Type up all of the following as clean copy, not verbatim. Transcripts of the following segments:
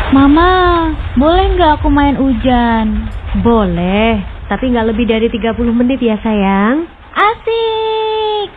Mama, boleh nggak aku main hujan? Boleh, tapi nggak lebih dari 30 menit ya sayang. Asik!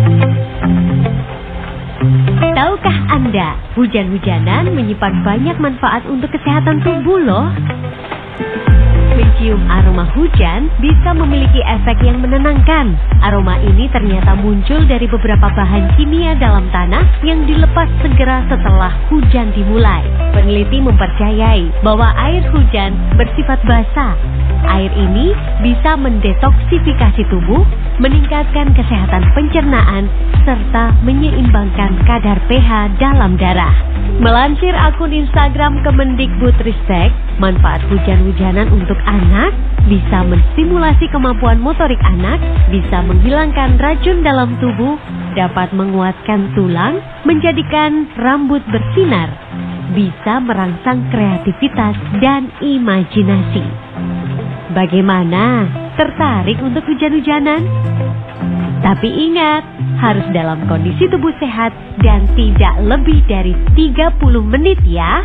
Tahukah Anda, hujan-hujanan menyimpan banyak manfaat untuk kesehatan tubuh loh. Mencium aroma hujan bisa memiliki efek yang menenangkan. Aroma ini ternyata muncul dari beberapa bahan kimia dalam tanah yang dilepas segera setelah hujan dimulai. Peneliti mempercayai bahwa air hujan bersifat basah. Air ini bisa mendetoksifikasi tubuh, meningkatkan kesehatan pencernaan, serta menyeimbangkan kadar pH dalam darah. Melansir akun Instagram Kemendikbudristek, manfaat hujan-hujanan untuk anak bisa menstimulasi kemampuan motorik anak, bisa menghilangkan racun dalam tubuh, dapat menguatkan tulang, menjadikan rambut bersinar, bisa merangsang kreativitas dan imajinasi. Bagaimana? Tertarik untuk hujan-hujanan? Tapi ingat, harus dalam kondisi tubuh sehat dan tidak lebih dari 30 menit ya.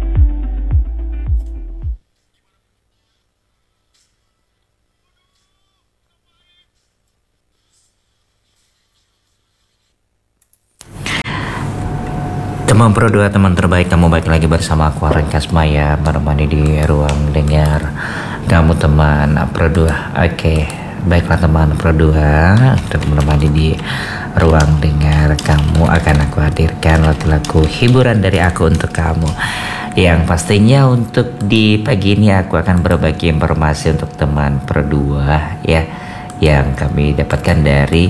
Teman Pro 2, teman terbaik, kamu balik lagi bersama aku Aren Kasmaya, menemani di ruang dengar kamu teman Pro 2. Oke, baiklah teman Pro 2, untuk menemani di ruang dengar kamu akan aku hadirkan lagu-lagu hiburan dari aku untuk kamu. Yang pastinya untuk di pagi ini aku akan berbagi informasi untuk teman Pro 2 ya, yang kami dapatkan dari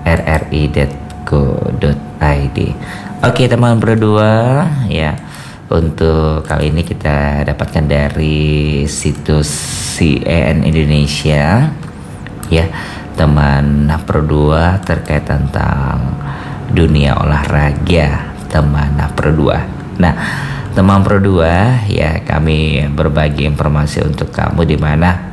rri.co.id. Oke teman Pro 2 ya, untuk kali ini kita dapatkan dari situs CNN Indonesia ya teman Pro 2, terkait tentang dunia olahraga teman Pro 2. Nah teman Pro 2 ya, kami berbagi informasi untuk kamu di mana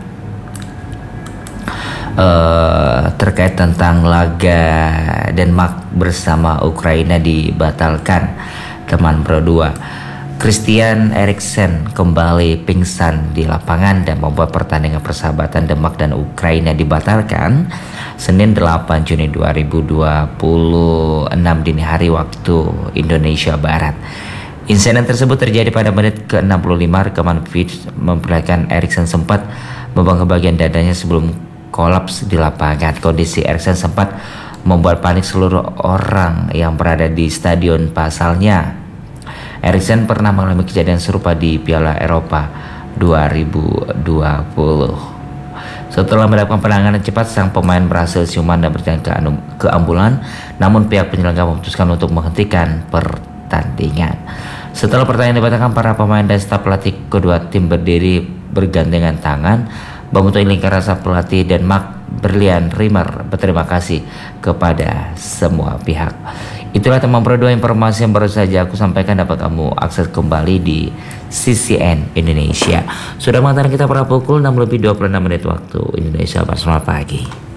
terkait tentang laga Denmark bersama Ukraina dibatalkan teman Pro 2. Christian Eriksen kembali pingsan di lapangan dan membuat pertandingan persahabatan Denmark dan Ukraina dibatalkan Senin 8 Juni 2026 dini hari waktu Indonesia Barat. Insiden tersebut terjadi pada menit ke-65. Rekaman video memperlihatkan Eriksen sempat membangga bagian dadanya sebelum kolaps di lapangan. Kondisi Eriksen sempat membuat panik seluruh orang yang berada di stadion. Pasalnya, Eriksen pernah mengalami kejadian serupa di Piala Eropa 2020. Setelah mendapatkan penanganan cepat, sang pemain berhasil siuman dan berjalan ke ambulan. Namun pihak penyelenggara memutuskan untuk menghentikan pertandingan. Setelah pertandingan dibatalkan, para pemain dan staf pelatih kedua tim berdiri bergandengan tangan membentuk lingkaran sang pelatih Denmark Berlian Rimmer berterima kasih kepada semua pihak. Itulah teman Pro 2 informasi yang baru saja aku sampaikan, dapat kamu akses kembali di CNN Indonesia. Sudah mengatakan kita pada pukul 6:26 waktu Indonesia. Selamat pagi.